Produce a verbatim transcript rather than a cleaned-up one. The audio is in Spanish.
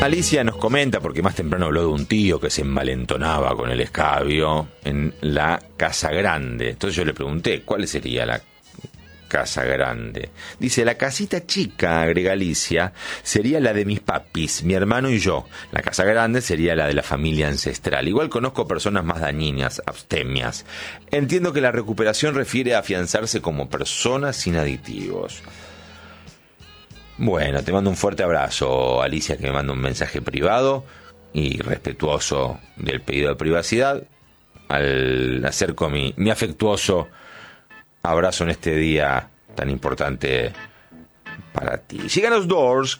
Alicia nos comenta, porque más temprano habló de un tío que se envalentonaba con el escabio en la casa grande. Entonces yo le pregunté, ¿cuál sería la casa grande? Dice, la casita chica, agrega Alicia, sería la de mis papis, mi hermano y yo. La casa grande sería la de la familia ancestral. Igual conozco personas más dañinas, abstemias. Entiendo que la recuperación refiere a afianzarse como personas sin aditivos. Bueno, te mando un fuerte abrazo, Alicia, que me manda un mensaje privado y respetuoso del pedido de privacidad. Al acerco mi, mi afectuoso abrazo en este día tan importante para ti. Sigan los Doors